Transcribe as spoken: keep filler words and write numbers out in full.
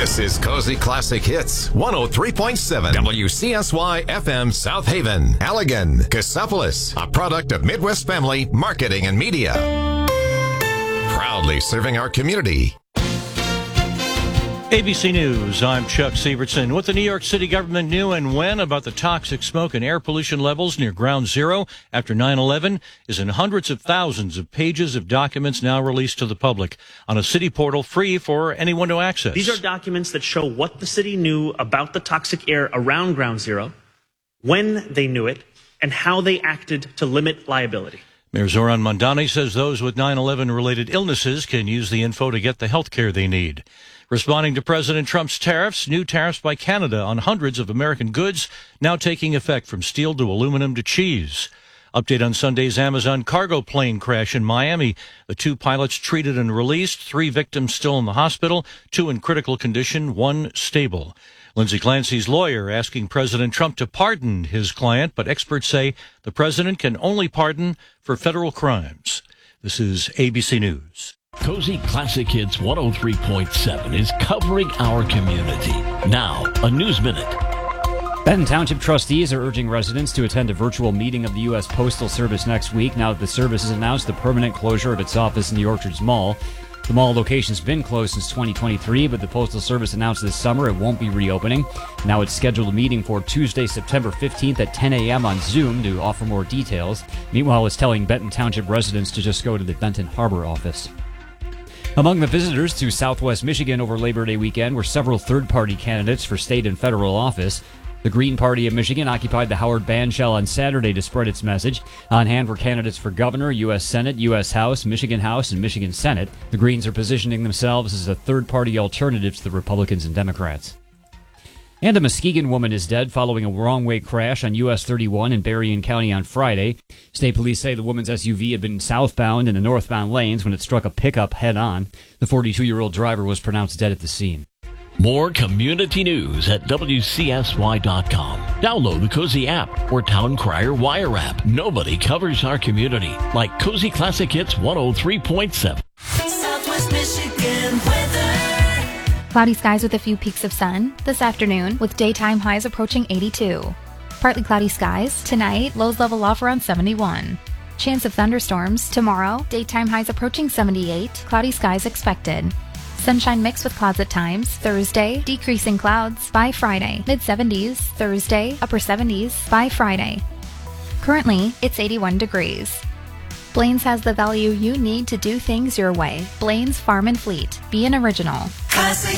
This is Cozy Classic Hits, one oh three point seven W C S Y F M South Haven, Allegan, Cassopolis, a product of Midwest Family Marketing and Media. Proudly serving our community. A B C News, I'm Chuck Sievertson. What the New York City government knew and when about the toxic smoke and air pollution levels near Ground Zero after nine eleven is in hundreds of thousands of pages of documents now released to the public on a city portal free for anyone to access. These are documents that show what the city knew about the toxic air around Ground Zero, when they knew it, and how they acted to limit liability. Mayor Zoran Mondani says those with nine eleven related illnesses can use the info to get the health care they need. Responding to President Trump's tariffs, new tariffs by Canada on hundreds of American goods now taking effect from steel to aluminum to cheese. Update on Sunday's Amazon cargo plane crash in Miami. The two pilots treated and released, three victims still in the hospital, two in critical condition, one stable. Lindsay Clancy's lawyer asking President Trump to pardon his client, but experts say the president can only pardon for federal crimes. This is A B C News. Cozy Classic Hits one oh three point seven is covering our community. Now, a News Minute. Benton Township trustees are urging residents to attend a virtual meeting of the U S Postal Service next week now that the service has announced the permanent closure of its office in the Orchards Mall. The mall location's been closed since twenty twenty-three, but the Postal Service announced this summer it won't be reopening. Now it's scheduled a meeting for Tuesday, September fifteenth at ten a.m. on Zoom to offer more details. Meanwhile, it's telling Benton Township residents to just go to the Benton Harbor office. Among the visitors to Southwest Michigan over Labor Day weekend were several third-party candidates for state and federal office. The Green Party of Michigan occupied the Howard Bandshell on Saturday to spread its message. On hand were candidates for governor, U S Senate, U S House, Michigan House, and Michigan Senate. The Greens are positioning themselves as a third-party alternative to the Republicans and Democrats. And a Muskegon woman is dead following a wrong-way crash on U S thirty-one in Berrien County on Friday. State police say the woman's S U V had been southbound in the northbound lanes when it struck a pickup head-on. The forty-two-year-old driver was pronounced dead at the scene. More community news at W C S Y dot com. Download the Cozy app or Town Crier Wire app. Nobody covers our community like Cozy Classic Hits one oh three point seven. Southwest Michigan weather. Cloudy skies with a few peaks of sun this afternoon, with daytime highs approaching eighty-two. Partly cloudy skies tonight, lows level off around seventy-one. Chance of thunderstorms tomorrow, daytime highs approaching seventy-eight, cloudy skies expected. Sunshine mixed with clouds at times. Thursday, decreasing clouds by Friday. mid seventies. Thursday, upper seventies by Friday. Currently, it's eighty-one degrees. Blaine's has the value you need to do things your way. Blaine's Farm and Fleet. Be an original. Classic